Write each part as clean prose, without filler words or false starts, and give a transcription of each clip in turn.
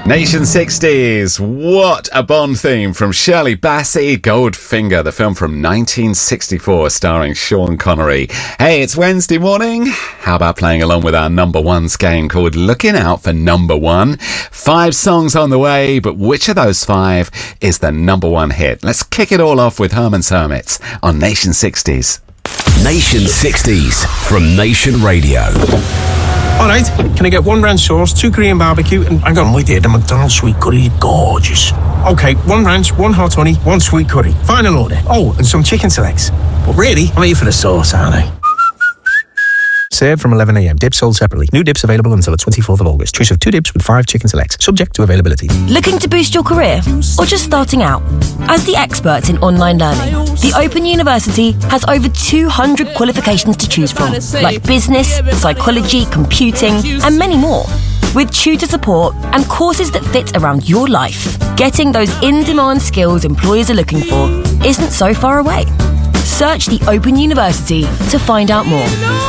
Nation 60s, what a Bond theme from Shirley Bassey, Goldfinger, the film from 1964 starring Sean Connery. Hey, it's Wednesday morning. How about playing along with our number ones game called Looking Out for Number One? 5 songs on the way, but which of those 5 is the number one hit? Let's kick it all off with Herman's Hermits on Nation 60s. Nation 60s from Nation Radio. Alright, can I get 1 ranch sauce, 2 Korean barbecue, and hang on, wait there, the McDonald's sweet curry is gorgeous. Okay, 1 ranch, 1 hot honey, 1 sweet curry. Final order. Oh, and some chicken selects. But really, I'm here for the sauce, aren't I? Served from 11 a.m. Dips sold separately. New dips available until the 24th of August. Choice of 2 dips with 5 chicken selects. Subject to availability. Looking to boost your career? Or just starting out? As the experts in online learning, the Open University has over 200 qualifications to choose from, like business, psychology, computing, and many more. With tutor support and courses that fit around your life, getting those in-demand skills employers are looking for isn't so far away. Search the Open University to find out more.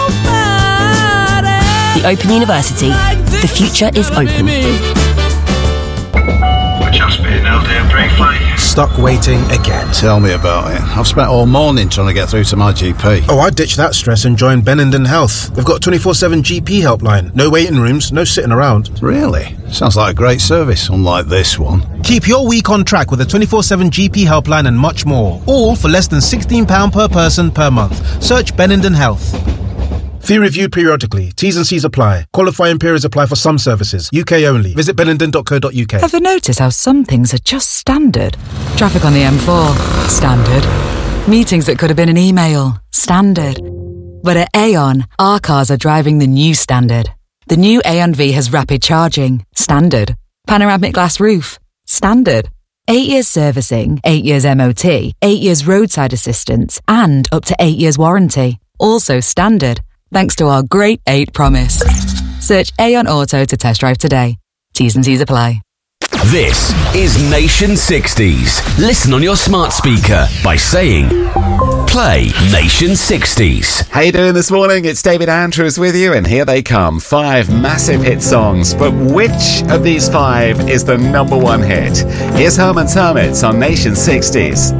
The Open University. The future is open. We're just being held here briefly. Stuck waiting again. Tell me about it. I've spent all morning trying to get through to my GP. Oh, I'd ditch that stress and join Benenden Health. They've got a 24/7 GP helpline. No waiting rooms, no sitting around. Really? Sounds like a great service, unlike this one. Keep your week on track with a 24/7 GP helpline and much more. All for less than £16 per person per month. Search Benenden Health. Fee reviewed periodically. T's and C's apply. Qualifying periods apply for some services. UK only. Visit benenden.co.uk. Ever notice how some things are just standard? Traffic on the M4. Standard. Meetings that could have been an email. Standard. But at Aon, our cars are driving the new standard. The new Aon V has rapid charging. Standard. Panoramic glass roof. Standard. 8 years servicing, 8 years MOT, 8 years roadside assistance, and up to 8 years warranty. Also standard. Thanks to our Great 8 promise. Search Aon Auto to test drive today. T's and C's apply. This is Nation 60s. Listen on your smart speaker by saying, play Nation 60s. How you doing this morning? It's David Andrews with you, and here they come. 5 massive hit songs, but which of these 5 is the number one hit? Here's Herman's Hermits on Nation 60s.